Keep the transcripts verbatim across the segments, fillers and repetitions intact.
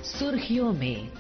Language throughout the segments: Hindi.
सुर्खियों में।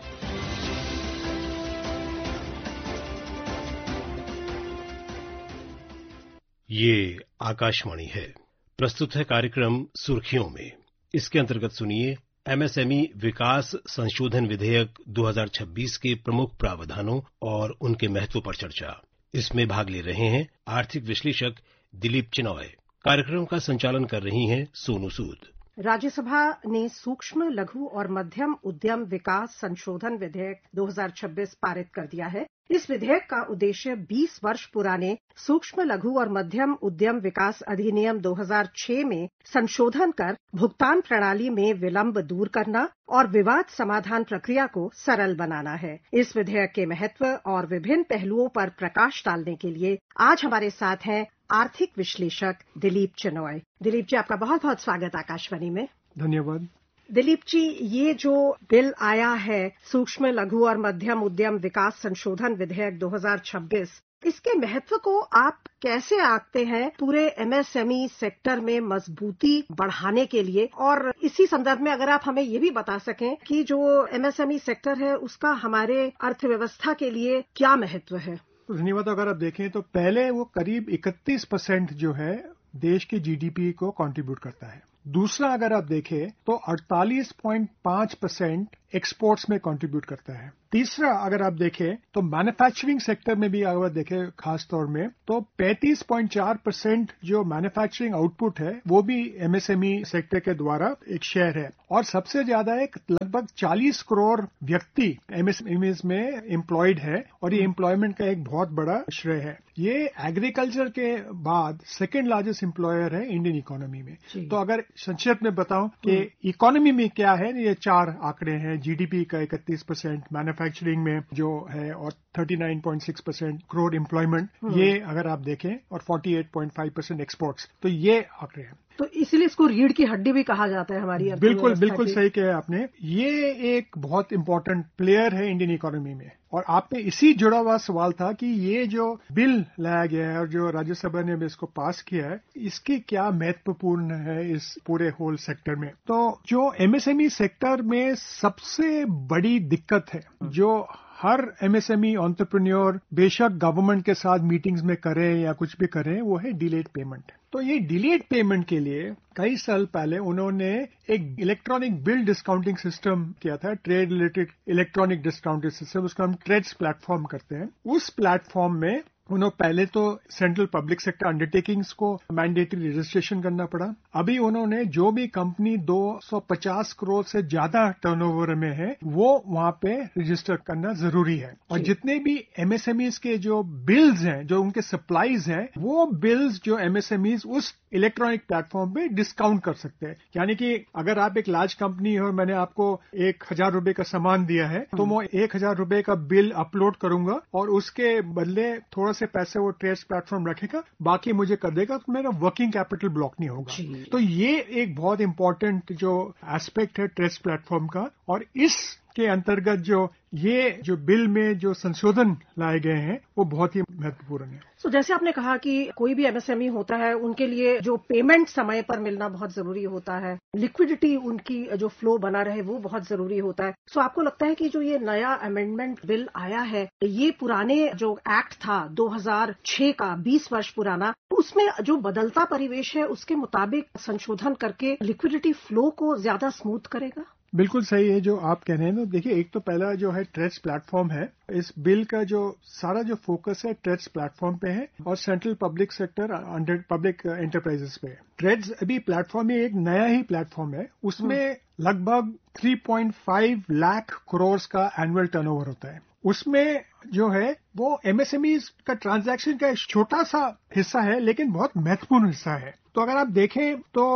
ये आकाशवाणी है। प्रस्तुत है कार्यक्रम सुर्खियों में। इसके अंतर्गत सुनिए एमएसएमई विकास संशोधन विधेयक दो हज़ार छब्बीस के प्रमुख प्रावधानों और उनके महत्व पर चर्चा। इसमें भाग ले रहे हैं आर्थिक विश्लेषक दिलीप चिनॉय। कार्यक्रम का संचालन कर रही हैं सोनू सूद। राज्यसभा ने सूक्ष्म, लघु और मध्यम उद्यम विकास संशोधन विधेयक दो हज़ार छब्बीस पारित कर दिया है। इस विधेयक का उद्देश्य बीस वर्ष पुराने सूक्ष्म, लघु और मध्यम उद्यम विकास अधिनियम दो हज़ार छह में संशोधन कर भुगतान प्रणाली में विलंब दूर करना और विवाद समाधान प्रक्रिया को सरल बनाना है। इस विधेयक के महत्व और विभिन्न पहलुओं पर प्रकाश डालने के लिए आज हमारे साथ हैं आर्थिक विश्लेषक दिलीप चिनॉय। दिलीप जी, आपका बहुत बहुत स्वागत आकाशवाणी में। धन्यवाद। दिलीप जी, ये जो बिल आया है सूक्ष्म, लघु और मध्यम उद्यम विकास संशोधन विधेयक दो हज़ार छब्बीस, इसके महत्व को आप कैसे आंकते हैं पूरे एमएसएमई सेक्टर में मजबूती बढ़ाने के लिए? और इसी संदर्भ में अगर आप हमें ये भी बता सकें कि जो एमएसएमई सेक्टर है उसका हमारे अर्थव्यवस्था के लिए क्या महत्व है? धन्यवाद। अगर आप देखें तो पहले वो करीब इकतीस परसेंट जो है देश के जीडीपी को कंट्रीब्यूट करता है। दूसरा अगर आप देखें तो अड़तालीस पॉइंट पाँच परसेंट एक्सपोर्ट्स में कंट्रीब्यूट करता है। तीसरा अगर आप देखें तो मैन्युफैक्चरिंग सेक्टर में भी अगर देखें खास तौर में तो पैंतीस पॉइंट चार परसेंट जो मैन्युफैक्चरिंग आउटपुट है वो भी एमएसएमई सेक्टर के द्वारा एक शेयर है। और सबसे ज्यादा एक लगभग चालीस करोड़ व्यक्ति एमएसएमई में एम्प्लॉयड है और ये एम्प्लॉयमेंट का एक बहुत बड़ा श्रेय है। ये एग्रीकल्चर के बाद सेकेंड लार्जेस्ट एम्प्लॉयर है इंडियन इकोनॉमी में। तो अगर संक्षेप में बताऊं कि इकोनॉमी में क्या है, ये चार आंकड़े हैं। जीडीपी का इकतीस परसेंट, मैन्युफैक्चरिंग में जो है और उनतालीस पॉइंट छह परसेंट ग्रोथ एम्प्लॉयमेंट, ये अगर आप देखें, और अड़तालीस पॉइंट पाँच परसेंट एक्सपोर्ट्स। तो ये आंकड़े हैं। तो इसीलिए इसको रीढ़ की हड्डी भी कहा जाता है हमारी अर्थव्यवस्था। बिल्कुल बिल्कुल सही कहा आपने। ये एक बहुत इंपॉर्टेंट प्लेयर है इंडियन इकोनॉमी में। और आप पे इसी जुड़ा हुआ सवाल था कि ये जो बिल लाया गया है और जो राज्यसभा ने भी इसको पास किया है, इसकी क्या महत्वपूर्ण है इस पूरे होल सेक्टर में। तो जो एमएसएमई सेक्टर में सबसे बड़ी दिक्कत है जो हर एमएसएमई एंटरप्रेन्योर बेशक गवर्नमेंट के साथ मीटिंग्स में करें या कुछ भी करें, वो है डिलेड पेमेंट। तो ये डिलेड पेमेंट के लिए कई साल पहले उन्होंने एक इलेक्ट्रॉनिक बिल डिस्काउंटिंग सिस्टम किया था, trade related electronic discounting system, उसको हम ट्रेड्स प्लेटफॉर्म करते हैं। उस प्लेटफॉर्म में उन्होंने पहले तो सेंट्रल पब्लिक सेक्टर अंडरटेकिंग्स को मैंडेटरी रजिस्ट्रेशन करना पड़ा। अभी उन्होंने जो भी कंपनी दो सौ पचास करोड़ से ज्यादा टर्नओवर में है वो वहां पे रजिस्टर करना जरूरी है। और जितने भी एमएसएमईज के जो बिल्स हैं, जो उनके सप्लाईज हैं, वो बिल्स जो एमएसएमईज उस इलेक्ट्रॉनिक प्लेटफॉर्म पे डिस्काउंट कर सकते हैं। यानी कि अगर आप एक लार्ज कंपनी है और मैंने आपको एक हजार रुपए का सामान दिया है तो मैं एक हजार रुपए का बिल अपलोड करूंगा और उसके बदले थोड़ा से पैसे वो ट्रेड्स प्लेटफॉर्म रखेगा, बाकी मुझे कर देगा, तो मेरा वर्किंग कैपिटल ब्लॉक नहीं होगा। तो ये एक बहुत इंपॉर्टेंट जो एस्पेक्ट है ट्रेड्स प्लेटफॉर्म का। और इस के अंतर्गत जो ये जो बिल में जो संशोधन लाए गए हैं वो बहुत ही महत्वपूर्ण है। तो so, जैसे आपने कहा कि कोई भी एमएसएमई होता है उनके लिए जो पेमेंट समय पर मिलना बहुत जरूरी होता है, लिक्विडिटी उनकी जो फ्लो बना रहे वो बहुत जरूरी होता है। सो so, आपको लगता है कि जो ये नया अमेंडमेंट बिल आया है, ये पुराने जो एक्ट था दो हज़ार छह का, बीस वर्ष पुराना, उसमें जो बदलता परिवेश है उसके मुताबिक संशोधन करके लिक्विडिटी फ्लो को ज्यादा स्मूथ करेगा? बिल्कुल सही है जो आप कह रहे हैं। तो देखिए, एक तो पहला जो है ट्रेड्स प्लेटफॉर्म है। इस बिल का जो सारा जो फोकस है ट्रेड्स प्लेटफॉर्म पे है और central public sector under public enterprises पे है। ट्रेड्स अभी प्लेटफॉर्म में एक नया ही प्लेटफॉर्म है। उसमें लगभग तीन पॉइंट पाँच लाख करोड़ का एनुअल टर्नओवर होता है। उसमें जो है वो एमएसएमईज का ट्रांजैक्शन का एक छोटा सा हिस्सा है, लेकिन बहुत महत्वपूर्ण हिस्सा है। तो अगर आप देखें तो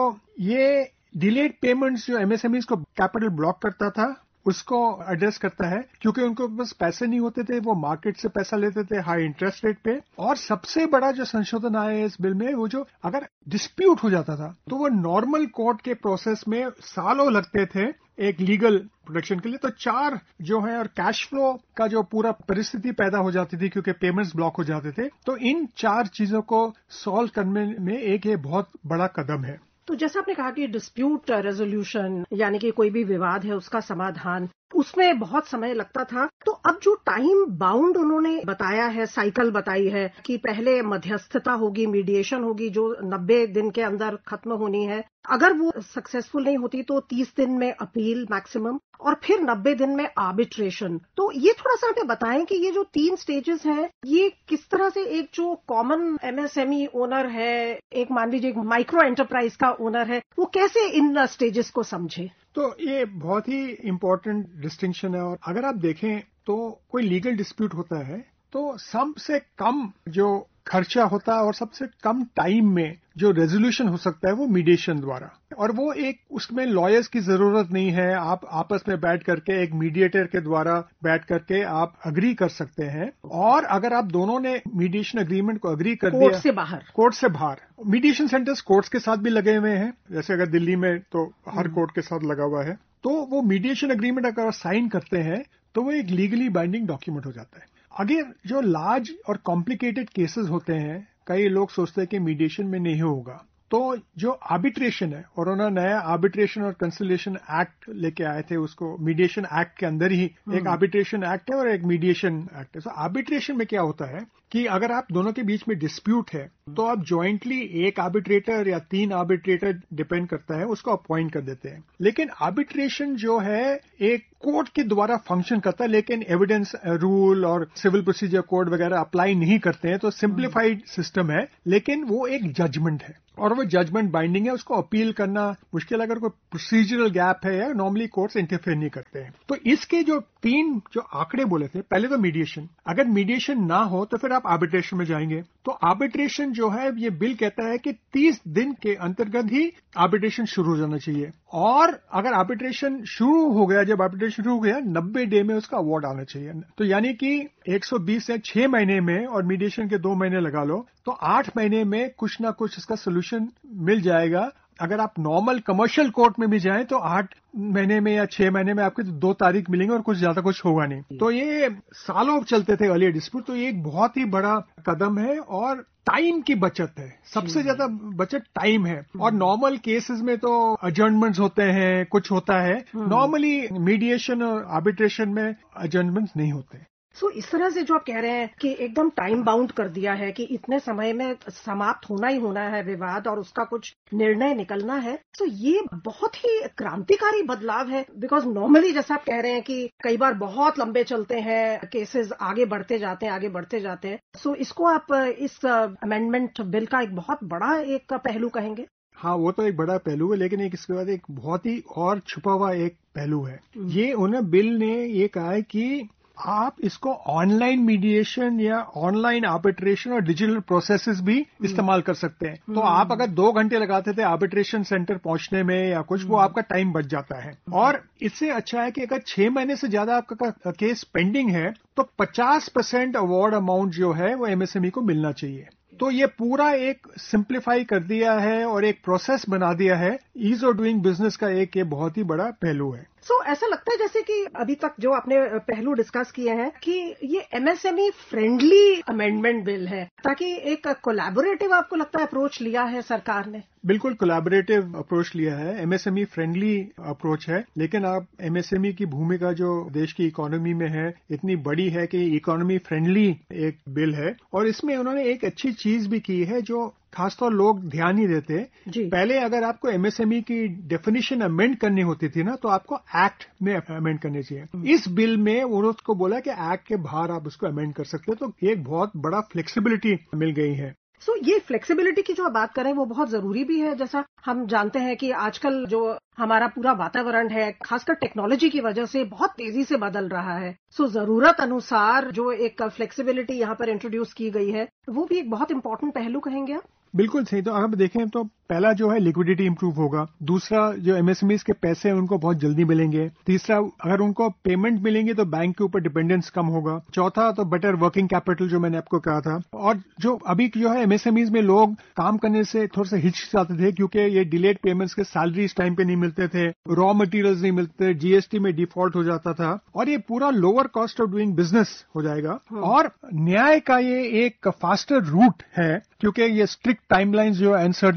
ये डिलेड पेमेंट्स जो एमएसएमईज को कैपिटल ब्लॉक करता था उसको एड्रेस करता है, क्योंकि उनको बस पैसे नहीं होते थे, वो मार्केट से पैसा लेते थे हाई इंटरेस्ट रेट पे। और सबसे बड़ा जो संशोधन आया है इस बिल में, वो जो अगर डिस्प्यूट हो जाता था तो वो नॉर्मल कोर्ट के प्रोसेस में सालों लगते थे एक लीगल प्रोटेक्शन के लिए। तो चार जो है और कैश फ्लो का जो पूरा परिस्थिति पैदा हो जाती थी क्योंकि पेमेंट्स ब्लॉक हो जाते थे। तो इन चार चीजों को सॉल्व करने में एक ये बहुत बड़ा कदम है। तो जैसा आपने कहा कि डिस्प्यूट रेजोल्यूशन यानी कि कोई भी विवाद है उसका समाधान, उसमें बहुत समय लगता था। तो अब जो टाइम बाउंड उन्होंने बताया है, साइकिल बताई है कि पहले मध्यस्थता होगी, मीडिएशन होगी जो नब्बे दिन के अंदर खत्म होनी है, अगर वो सक्सेसफुल नहीं होती तो तीस दिन में अपील मैक्सिमम, और फिर नब्बे दिन में आर्बिट्रेशन। तो ये थोड़ा सा हमें बताएं कि ये जो तीन स्टेजेस हैं ये किस तरह से एक जो कॉमन एमएसएमई ओनर है, एक मान लीजिए एक माइक्रो एंटरप्राइज का ओनर है, वो कैसे इन स्टेजेस को समझे। तो ये बहुत ही इम्पोर्टेंट डिस्टिंक्शन है। और अगर आप देखें तो कोई लीगल डिस्प्यूट होता है तो सबसे कम जो खर्चा होता है और सबसे कम टाइम में जो रेजोल्यूशन हो सकता है वो मीडिएशन द्वारा, और वो एक उसमें लॉयर्स की जरूरत नहीं है। आप आपस में बैठ करके एक मीडिएटर के द्वारा बैठ करके आप अग्री कर सकते हैं। और अगर आप दोनों ने मीडिएशन एग्रीमेंट को अग्री कर दिया, कोर्ट से बाहर कोर्ट से बाहर मीडिएशन सेंटर्स कोर्ट्स के साथ भी लगे हुए हैं, जैसे अगर दिल्ली में तो हर कोर्ट के साथ लगा हुआ है, तो वो मीडिएशन एग्रीमेंट अगर साइन करते हैं तो वो एक लीगली बाइंडिंग डॉक्यूमेंट हो जाता है। अगर जो लार्ज और कॉम्प्लिकेटेड केसेस होते हैं, कई लोग सोचते हैं कि मीडिएशन में नहीं होगा, तो जो आर्बिट्रेशन है, और उन्होंने नया आर्बिट्रेशन और कंसिलिएशन एक्ट लेके आए थे, उसको मीडिएशन एक्ट के अंदर ही एक आर्बिट्रेशन एक्ट है और एक मीडिएशन एक्ट है। तो आर्बिट्रेशन में क्या होता है कि अगर आप दोनों के बीच में डिस्प्यूट है तो आप ज्वाइंटली एक आर्बिट्रेटर या तीन आर्बिट्रेटर, डिपेंड करता है, उसको अपॉइंट कर देते हैं। लेकिन आर्बिट्रेशन जो है एक कोर्ट के द्वारा फंक्शन करता है, लेकिन एविडेंस रूल और सिविल प्रोसीजर कोड वगैरह अप्लाई नहीं करते हैं, तो सिंप्लीफाइड सिस्टम है, लेकिन वो एक जजमेंट है और वो जजमेंट बाइंडिंग है। उसको अपील करना मुश्किल, अगर कोई प्रोसीजरल गैप है, या नॉर्मली कोर्ट्स इंटरफेयर नहीं करते हैं। तो इसके जो तीन जो आंकड़े बोले थे, पहले तो मीडिएशन, अगर मीडिएशन ना हो तो फिर आप आर्बिट्रेशन में जाएंगे। तो आर्बिट्रेशन जो है, ये बिल कहता है कि तीस दिन के अंतर्गत ही आर्बिट्रेशन शुरू हो जाना चाहिए, और अगर आर्बिट्रेशन शुरू हो गया, जब आर्बिट्रेशन शुरू हो गया, नब्बे डे में उसका अवार्ड आना चाहिए। तो यानी कि एक सौ बीस से छह महीने में, और मीडिएशन के दो महीने लगा लो, तो आठ महीने में कुछ ना कुछ इसका सोल्यूशन मिल जाएगा। अगर आप नॉर्मल कमर्शियल कोर्ट में भी जाएं तो आठ महीने में या छह महीने में आपके दो तारीख मिलेंगे और कुछ ज्यादा कुछ होगा नहीं। तो ये सालों चलते थे अर्लियर डिस्प्यूट, तो ये एक बहुत ही बड़ा कदम है और टाइम की बचत है, सबसे ज्यादा बचत टाइम है। और नॉर्मल केसेस में तो अजर्नमेंट्स होते हैं, कुछ होता है, नॉर्मली मीडिएशन और आर्बिट्रेशन में अजर्नमेंट्स नहीं होते। सो so, इस तरह से जो आप कह रहे हैं कि एकदम टाइम बाउंड कर दिया है कि इतने समय में समाप्त होना ही होना है विवाद और उसका कुछ निर्णय निकलना है, तो ये बहुत ही क्रांतिकारी बदलाव है। बिकॉज नॉर्मली जैसा आप कह रहे हैं कि कई बार बहुत लंबे चलते हैं केसेस, आगे बढ़ते जाते हैं आगे बढ़ते जाते हैं। सो so, इसको आप इस अमेंडमेंट बिल का एक बहुत बड़ा एक पहलू कहेंगे। हाँ, वो तो एक बड़ा पहलू है, लेकिन एक इसके बाद एक बहुत ही और छुपा हुआ एक पहलू है। ये उन्हें बिल ने ये कहा है कि आप इसको ऑनलाइन मीडिएशन या ऑनलाइन आर्बिट्रेशन और डिजिटल प्रोसेसेस भी इस्तेमाल कर सकते हैं। तो आप अगर दो घंटे लगाते थे आर्बिट्रेशन सेंटर पहुंचने में या कुछ, वो आपका टाइम बच जाता है। और इससे अच्छा है कि अगर छह महीने से ज्यादा आपका केस पेंडिंग है तो पचास परसेंट अवार्ड अमाउंट जो है वो एमएसएमई को मिलना चाहिए। तो ये पूरा एक सिंप्लीफाई कर दिया है और एक प्रोसेस बना दिया है। ईज ऑफ डूइंग बिजनेस का एक ये बहुत ही बड़ा पहलू है। सो so, ऐसा लगता है जैसे कि अभी तक जो आपने पहलू डिस्कस किए हैं कि ये एमएसएमई फ्रेंडली अमेंडमेंट बिल है, ताकि एक कोलैबोरेटिव आपको लगता है अप्रोच लिया है सरकार ने। बिल्कुल कोलैबोरेटिव अप्रोच लिया है, एमएसएमई फ्रेंडली अप्रोच है। लेकिन आप एमएसएमई की भूमिका जो देश की इकोनॉमी में है इतनी बड़ी है कि इकोनॉमी फ्रेंडली एक बिल है। और इसमें उन्होंने एक अच्छी चीज भी की है जो खासतौर लोग ध्यान नहीं देते। पहले अगर आपको एमएसएमई की डेफिनेशन अमेंड करनी होती थी ना, तो आपको एक्ट में अमेंड करनी चाहिए। इस बिल में उन्होंने को बोला कि एक्ट के बाहर आप उसको अमेंड कर सकते हो, तो एक बहुत बड़ा फ्लेक्सिबिलिटी मिल गई है। सो so, ये फ्लेक्सिबिलिटी की जो आप बात करें वो बहुत जरूरी भी है। जैसा हम जानते हैं कि आजकल जो हमारा पूरा वातावरण है, खासकर टेक्नोलॉजी की वजह से बहुत तेजी से बदल रहा है। सो so, जरूरत अनुसार जो एक फ्लेक्सिबिलिटी यहाँ पर इंट्रोड्यूस की गई है वो भी एक बहुत इंपॉर्टेंट पहलू कहेंगे आप। बिल्कुल सही। तो अगर देखें तो पहला जो है लिक्विडिटी इंप्रूव होगा, दूसरा जो एमएसएमईज के पैसे उनको बहुत जल्दी मिलेंगे, तीसरा अगर उनको पेमेंट मिलेंगे तो बैंक के ऊपर डिपेंडेंस कम होगा, चौथा तो बेटर वर्किंग कैपिटल जो मैंने आपको कहा था। और जो अभी जो है एमएसएमईज में लोग काम करने से थोड़ा सा हिचकिचाते थे क्योंकि ये डिलेड पेमेंट्स के सैलरी इस टाइम पे नहीं मिलते थे, रॉ मटेरियल्स नहीं मिलते, जीएसटी में डिफॉल्ट हो जाता था, और ये पूरा lower cost of doing business हो जाएगा। और न्याय का ये एक फास्टर रूट है क्योंकि ये स्ट्रिक्ट टाइमलाइंस जो अनसर्टनिटी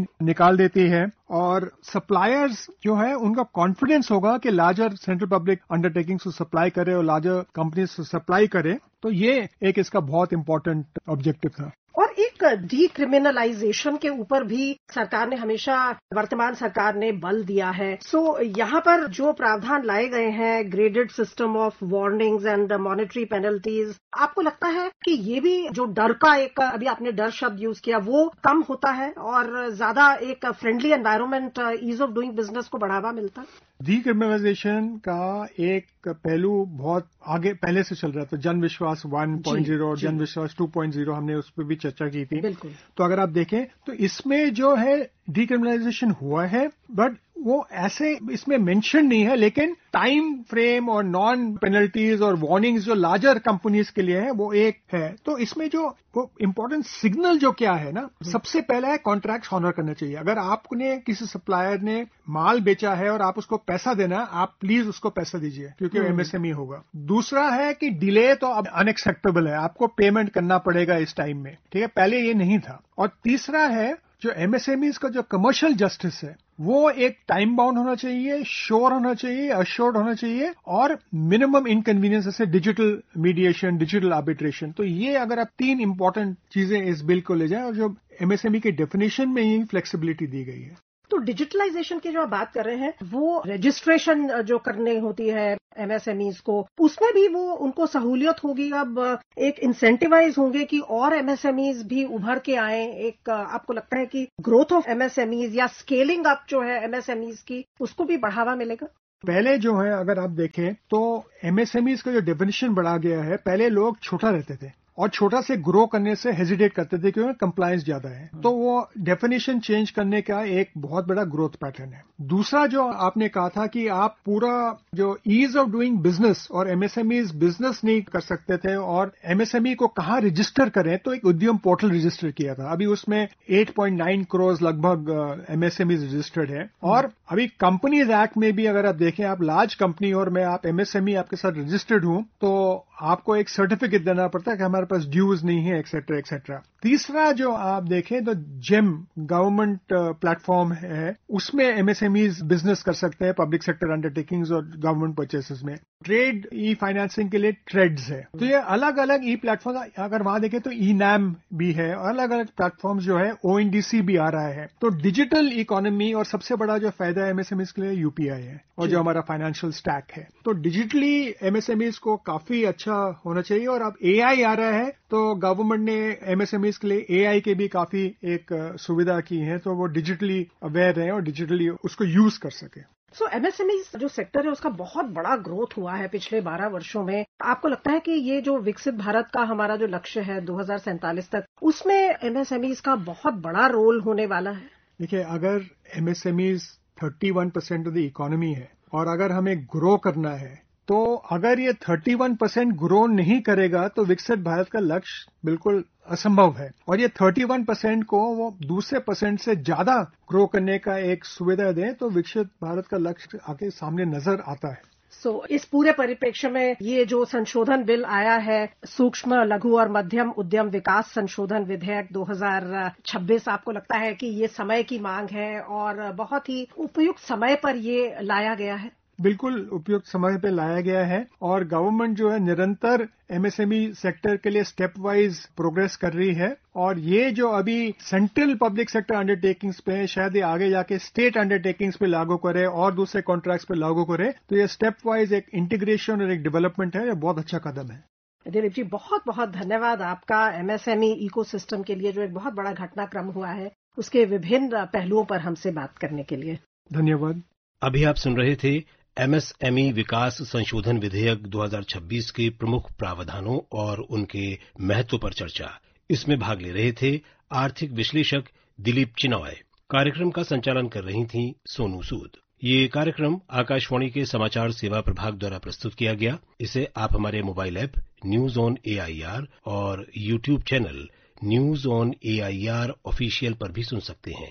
निकाल देती है और सप्लायर्स जो है उनका कॉन्फिडेंस होगा कि लार्जर सेंट्रल पब्लिक अंडरटेकिंग्स को सप्लाई करे और लार्जर कंपनीज को सप्लाई करे। तो ये एक इसका बहुत इंपॉर्टेंट ऑब्जेक्टिव था। और एक डीक्रिमिनलाइजेशन के ऊपर भी सरकार ने हमेशा, वर्तमान सरकार ने बल दिया है। सो so, यहाँ पर जो प्रावधान लाए गए हैं, graded system of warnings and monetary penalties, आपको लगता है कि ये भी जो डर का एक, अभी आपने डर शब्द यूज किया, वो कम होता है और ज्यादा एक friendly environment, ease of doing business को बढ़ावा मिलता है? डीक्रिमिनलाइजेशन का एक पहलू बहुत आगे पहले से चल रहा था। जन विश्वास वन पॉइंट ज़ीरो और जन विश्वास टू पॉइंट ज़ीरो, हमने उस पर भी चर्चा की थी। बिल्कुल। तो अगर आप देखें तो इसमें जो है डीक्रिमिनलाइजेशन हुआ है, बट वो ऐसे इसमें मेंशन नहीं है, लेकिन टाइम फ्रेम और नॉन पेनल्टीज और वार्निंग्स जो लार्जर कंपनीज के लिए है वो एक है। तो इसमें जो वो इम्पोर्टेंट सिग्नल जो क्या है ना, सबसे पहला है कॉन्ट्रैक्ट ऑनर करना चाहिए। अगर आपने किसी सप्लायर ने माल बेचा है और आप उसको पैसा देना, आप प्लीज उसको पैसा दीजिए क्योंकि एमएसएमई होगा। दूसरा है कि डिले तो अब अनएक्सेप्टेबल है, आपको पेमेंट करना पड़ेगा इस टाइम में, ठीक है, पहले ये नहीं था। और तीसरा है जो एमएसएमईज का जो कमर्शियल जस्टिस है वो एक टाइम बाउंड होना चाहिए, श्योर होना चाहिए, अश्योर्ड होना चाहिए और मिनिमम इनकन्वीनियंस जैसे डिजिटल मीडिएशन, डिजिटल आर्बिट्रेशन। तो ये अगर आप तीन इंपॉर्टेंट चीजें इस बिल को ले जाएं और जो एमएसएमई के डेफिनेशन में ही फ्लेक्सिबिलिटी दी गई है। तो डिजिटलाइजेशन की जो आप बात कर रहे हैं, वो रजिस्ट्रेशन जो करने होती है एमएसएमईज को, उसमें भी वो उनको सहूलियत होगी। अब एक इंसेंटिवाइज होंगे कि और एमएसएमईज भी उभर के आए। एक आपको लगता है कि ग्रोथ ऑफ एमएसएमईज या स्केलिंग अप जो है एमएसएमईज की, उसको भी बढ़ावा मिलेगा? पहले जो है अगर आप देखें तो एमएसएमईज का जो डेफिनेशन बढ़ा गया है, पहले लोग छोटा रहते थे और छोटा से ग्रो करने से हेजिटेट करते थे क्योंकि कंप्लायंस ज्यादा है। तो वो डेफिनेशन चेंज करने का एक बहुत बड़ा ग्रोथ पैटर्न है। दूसरा जो आपने कहा था कि आप पूरा जो ईज ऑफ डूइंग बिजनेस और एमएसएमईज बिजनेस नहीं कर सकते थे और एमएसएमई को कहाँ रजिस्टर करें, तो एक उद्यम पोर्टल रजिस्टर किया था। अभी उसमें आठ पॉइंट नौ करोड़ लगभग एमएसएमईज रजिस्टर्ड है। और अभी कंपनीज एक्ट में भी अगर आप देखें, आप लार्ज कंपनी और मैं आप एमएसएमई आपके साथ रजिस्टर्ड हूं तो आपको एक सर्टिफिकेट देना पड़ता है कि हमारे पास ड्यूज नहीं है, एक्सेट्रा एक्सेट्रा। तीसरा जो आप देखें तो जेम गवर्नमेंट प्लेटफॉर्म है, उसमें एमएसएमईज बिजनेस कर सकते हैं, पब्लिक सेक्टर अंडरटेकिंग्स और गवर्नमेंट परचेसेस में। ट्रेड ई फाइनेंसिंग के लिए ट्रेड्स है। तो ये अलग अलग ई प्लेटफॉर्म, अगर वहां देखें तो ई नैम भी है और अलग अलग प्लेटफॉर्म जो है, ओएनडीसी भी आ रहा है। तो डिजिटल इकोनॉमी और सबसे बड़ा जो फायदा है एमएसएमईज के लिए यूपीआई है और जो हमारा फाइनेंशियल स्टैक है। तो डिजिटली एमएसएमईज को काफी अच्छा होना चाहिए। और अब एआई आ रहा है तो गवर्नमेंट ने एमएसएमईज के लिए एआई के भी काफी एक सुविधा की है, तो वो डिजिटली अवेयर रहे और डिजिटली उसको यूज कर सके। सो so, एमएसएमईज जो सेक्टर है उसका बहुत बड़ा ग्रोथ हुआ है पिछले बारह वर्षों में। आपको लगता है कि ये जो विकसित भारत का हमारा जो लक्ष्य है दो हज़ार सैंतालीस तक, उसमें एमएसएमईज का बहुत बड़ा रोल होने वाला है? देखिए, अगर एमएसएमईज इकतीस परसेंट ऑफ द इकोनॉमी है और अगर हमें ग्रो करना है, तो अगर ये इकतीस परसेंट ग्रो नहीं करेगा तो विकसित भारत का लक्ष्य बिल्कुल असंभव है। और ये इकतीस परसेंट को वो दूसरे परसेंट से ज्यादा ग्रो करने का एक सुविधा दें तो विकसित भारत का लक्ष्य आगे सामने नजर आता है। सो so, इस पूरे परिप्रेक्ष्य में ये जो संशोधन बिल आया है, सूक्ष्म लघु और मध्यम उद्यम विकास संशोधन विधेयक दो हज़ार छब्बीस, आपको लगता है कि ये समय की मांग है और बहुत ही उपयुक्त समय पर ये लाया गया है? बिल्कुल उपयुक्त समय पे लाया गया है और गवर्नमेंट जो है निरंतर एमएसएमई सेक्टर के लिए स्टेप वाइज प्रोग्रेस कर रही है। और ये जो अभी सेंट्रल पब्लिक सेक्टर अंडरटेकिंग्स पे, शायद ये आगे जाके स्टेट अंडरटेकिंग्स पे लागू करे और दूसरे कॉन्ट्रैक्ट्स पे लागू करे, तो ये स्टेप वाइज एक इंटीग्रेशन और एक डेवलपमेंट है। ये बहुत अच्छा कदम है। दिलीप जी, बहुत बहुत धन्यवाद आपका। एमएसएमई इकोसिस्टम के लिए जो एक बहुत बड़ा घटनाक्रम हुआ है, उसके विभिन्न पहलुओं पर हमसे बात करने के लिए धन्यवाद। अभी आप सुन रहे थे एमएसएमई विकास संशोधन विधेयक दो हज़ार छब्बीस के प्रमुख प्रावधानों और उनके महत्व पर चर्चा। इसमें भाग ले रहे थे आर्थिक विश्लेषक दिलीप चिनॉय। कार्यक्रम का संचालन कर रही थीं सोनू सूद। ये कार्यक्रम आकाशवाणी के समाचार सेवा प्रभाग द्वारा प्रस्तुत किया गया। इसे आप हमारे mobile app news on AIR और YouTube channel news on AIR official पर भी सुन सकते हैं।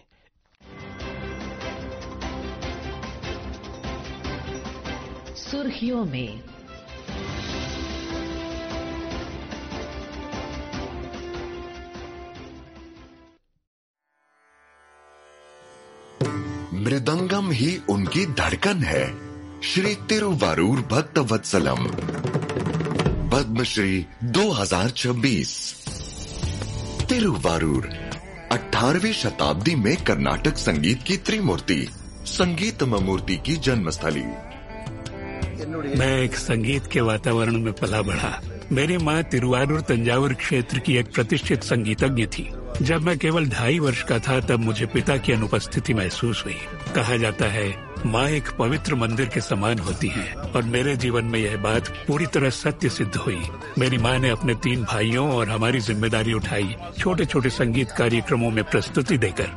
सुर्खियों में मृदंगम ही उनकी धड़कन है। श्री तिरुवारूर भक्तवत्सलम, पद्मश्री दो हज़ार छब्बीस। तिरुवारूर अठारहवीं शताब्दी में कर्नाटक संगीत की त्रिमूर्ति संगीत मूर्ति की जन्मस्थली। मैं एक संगीत के वातावरण में पला बढ़ा। मेरी माँ तिरुवारूर तंजावुर क्षेत्र की एक प्रतिष्ठित संगीतज्ञ थी। जब मैं केवल ढाई वर्ष का था तब मुझे पिता की अनुपस्थिति महसूस हुई। कहा जाता है माँ एक पवित्र मंदिर के समान होती है, और मेरे जीवन में यह बात पूरी तरह सत्य सिद्ध हुई। मेरी माँ ने अपने तीन भाइयों और हमारी जिम्मेदारी उठाई, छोटे छोटे संगीत कार्यक्रमों में प्रस्तुति देकर।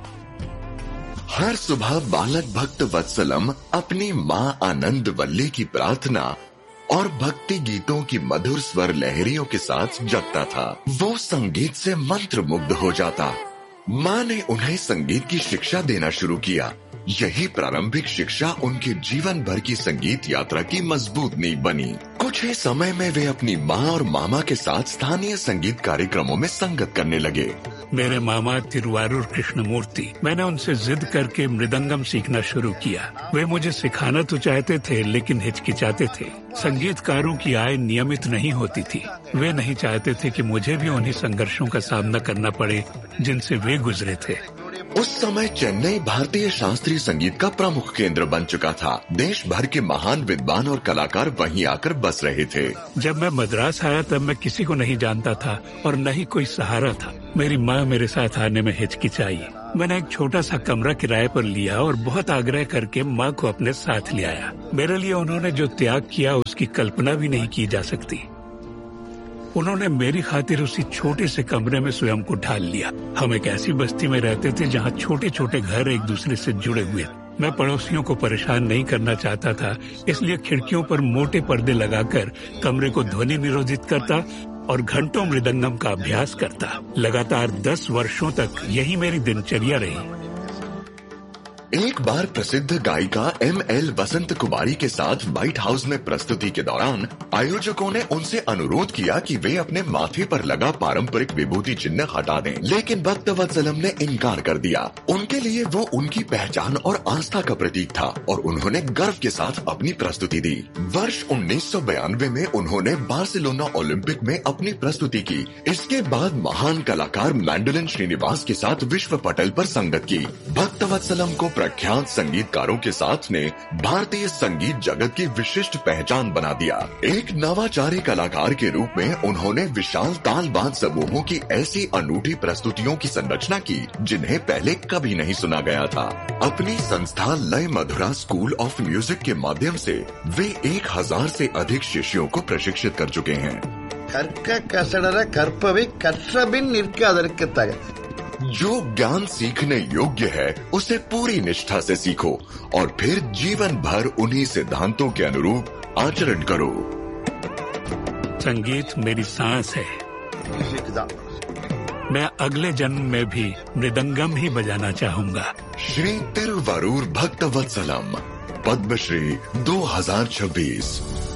हर सुबह बालक भक्त वत्सलम अपनी माँ आनंद वल्ली की प्रार्थना और भक्ति गीतों की मधुर स्वर लहरियों के साथ जगता था। वो संगीत से मंत्र मुग्ध हो जाता। माँ ने उन्हें संगीत की शिक्षा देना शुरू किया। यही प्रारंभिक शिक्षा उनके जीवन भर की संगीत यात्रा की मजबूत नींव बनी। कुछ ही समय में वे अपनी माँ और मामा के साथ स्थानीय संगीत कार्यक्रमों में संगत करने लगे। मेरे मामा तिरुवारूर कृष्णमूर्ति, मैंने उनसे जिद करके मृदंगम सीखना शुरू किया। वे मुझे सिखाना तो चाहते थे, लेकिन हिचकिचाते थे। संगीतकारों की आय नियमित नहीं होती थी। वे नहीं चाहते थे कि मुझे भी उन्हीं संघर्षों का सामना करना पड़े जिनसे वे गुजरे थे। उस समय चेन्नई भारतीय शास्त्रीय संगीत का प्रमुख केंद्र बन चुका था। देश भर के महान विद्वान और कलाकार वहीं आकर बस रहे थे। जब मैं मद्रास आया तब मैं किसी को नहीं जानता था और न ही कोई सहारा था। मेरी माँ मेरे साथ आने में हिचकिचाई। मैंने एक छोटा सा कमरा किराए पर लिया और बहुत आग्रह करके माँ को अपने साथ ले आया। मेरे लिए उन्होंने जो त्याग किया उसकी कल्पना भी नहीं की जा सकती। उन्होंने मेरी खातिर उसी छोटे से कमरे में स्वयं को ढाल लिया। हम एक ऐसी बस्ती में रहते थे जहाँ छोटे छोटे घर एक दूसरे से जुड़े हुए। मैं पड़ोसियों को परेशान नहीं करना चाहता था, इसलिए खिड़कियों पर मोटे पर्दे लगाकर कमरे को ध्वनि निरोधित करता और घंटों मृदंगम का अभ्यास करता। लगातार दस वर्षों तक यही मेरी दिनचर्या रही। एक बार प्रसिद्ध गायिका एम एल वसंत कुमारी के साथ व्हाइट हाउस में प्रस्तुति के दौरान आयोजकों ने उनसे अनुरोध किया कि वे अपने माथे पर लगा पारंपरिक विभूति चिन्ह हटा दें, लेकिन भक्तवत्सलम ने इनकार कर दिया। उनके लिए वो उनकी पहचान और आस्था का प्रतीक था और उन्होंने गर्व के साथ अपनी प्रस्तुति दी। वर्ष उन्नीस सौ बयानवे में उन्होंने बार्सिलोना ओलंपिक में अपनी प्रस्तुति की। इसके बाद महान कलाकार मैंडोलिन श्रीनिवास के साथ विश्व पटल पर संगत की। भक्तवत्सलम को प्रख्यात संगीतकारों के साथ ने भारतीय संगीत जगत की विशिष्ट पहचान बना दिया। एक नवाचारी कलाकार के रूप में उन्होंने विशाल तालबाज समूहों की ऐसी अनूठी प्रस्तुतियों की संरचना की जिन्हें पहले कभी नहीं सुना गया था। अपनी संस्था लय मधुरा स्कूल ऑफ म्यूजिक के माध्यम से वे एक हजार से अधिक शिष्यों को प्रशिक्षित कर चुके हैं। कर्क कसडर कर्पवे कற்றबिन निर्कादरक तग। जो ज्ञान सीखने योग्य है उसे पूरी निष्ठा से सीखो और फिर जीवन भर उन्हीं सिद्धांतों के अनुरूप आचरण करो। संगीत मेरी सांस है। मैं अगले जन्म में भी मृदंगम ही बजाना चाहूंगा। श्री तिरुवारूर भक्तवत्सलम, पद्मश्री दो हज़ार छब्बीस।